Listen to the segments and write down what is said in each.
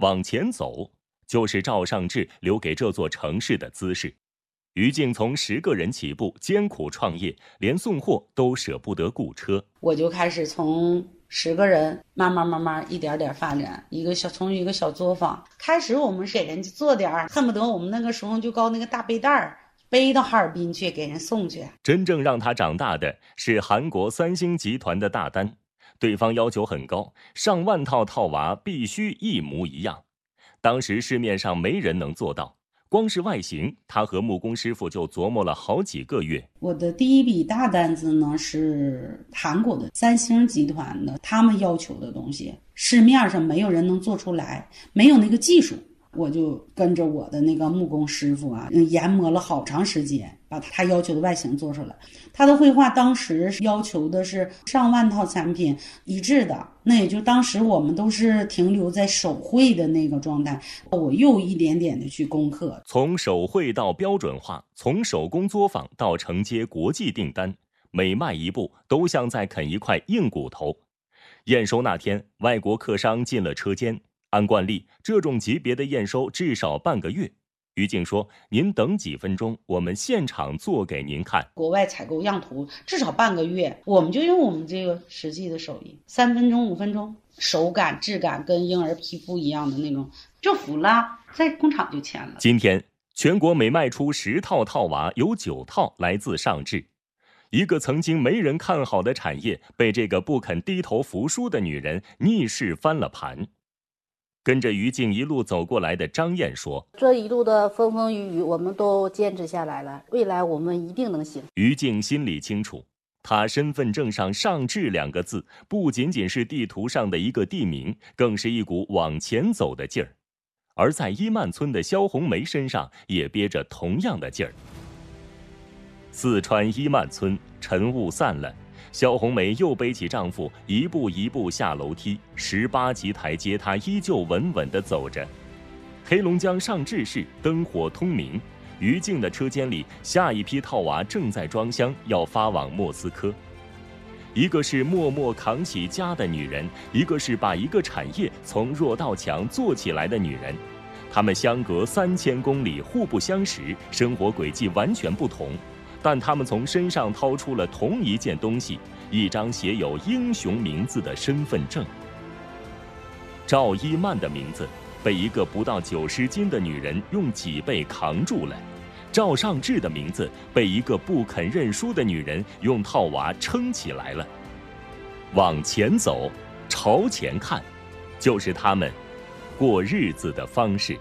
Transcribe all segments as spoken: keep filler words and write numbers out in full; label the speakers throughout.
Speaker 1: 往前走，就是赵尚志留给这座城市的姿势。于静从十个人起步，艰苦创业，连送货都舍不得雇车。
Speaker 2: 我就开始从十个人慢慢慢慢一点点发展，一个小从一个小作坊开始，我们给人家做点，恨不得我们那个时候就搞那个大背带背到哈尔滨去给人送去。
Speaker 1: 真正让他长大的是韩国三星集团的大单，对方要求很高，上万套套娃必须一模一样。当时市面上没人能做到，光是外形，他和木工师傅就琢磨了好几个月。
Speaker 2: 我的第一笔大单子呢是韩国的三星集团的，他们要求的东西市面上没有人能做出来，没有那个技术。我就跟着我的那个木工师傅啊，研磨了好长时间，把他要求的外形做出来。他的绘画当时要求的是上万套产品一致的，那也就当时我们都是停留在手绘的那个状态。我又一点点的去攻克，
Speaker 1: 从手绘到标准化，从手工作坊到承接国际订单，每迈一步都像在啃一块硬骨头。验收那天，外国客商进了车间。按惯例，这种级别的验收至少半个月。于静说：“您等几分钟，我们现场做给您看。”
Speaker 2: 国外采购样图至少半个月，我们就用我们这个实际的手艺，三分钟、五分钟，手感、质感跟婴儿皮肤一样的那种，就服了，在工厂就签了。
Speaker 1: 今天，全国每卖出十套套娃，有九套来自尚志。一个曾经没人看好的产业，被这个不肯低头服输的女人逆势翻了盘。跟着于静一路走过来的张燕说：“
Speaker 3: 这一路的风风雨雨，我们都坚持下来了，未来我们一定能行。”
Speaker 1: 于静心里清楚，她身份证上尚志两个字，不仅仅是地图上的一个地名，更是一股往前走的劲儿。而在伊曼村的肖红梅身上，也憋着同样的劲儿。四川伊曼村，晨雾散了。肖红梅又背起丈夫，一步一步下楼梯，十八级台阶，她依旧稳稳地走着。黑龙江尚志市灯火通明，于静的车间里，下一批套娃正在装箱，要发往莫斯科。一个是默默扛起家的女人，一个是把一个产业从弱到强做起来的女人。她们相隔三千公里，互不相识，生活轨迹完全不同。但他们从身上掏出了同一件东西，一张写有英雄名字的身份证。赵一曼的名字被一个不到九十斤的女人用脊背扛住了，赵尚志的名字被一个不肯认输的女人用套娃撑起来了。往前走，朝前看，就是他们过日子的方式。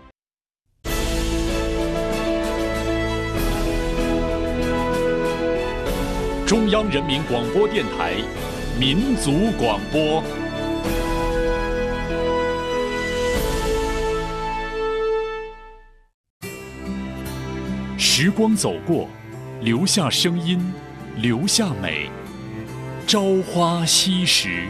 Speaker 4: 中央人民广播电台民族广播。时光走过，留下声音，留下美。朝花夕拾。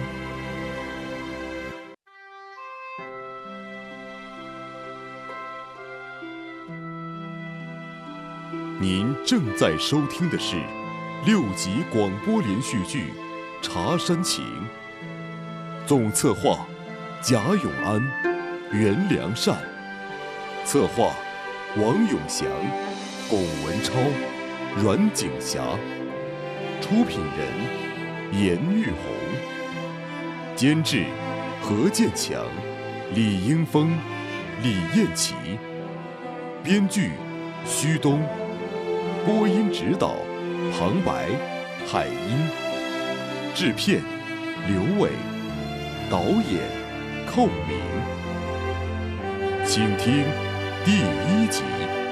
Speaker 5: 您正在收听的是六集广播连续剧《茶山情》，总策划贾永安、袁良善，策划王永祥、龚文超、阮景霞，出品人严玉红，监制何建强、李英峰、李艳琪，编剧徐东，播音指导旁白海英，制片刘伟，导演寇明。请听第一集。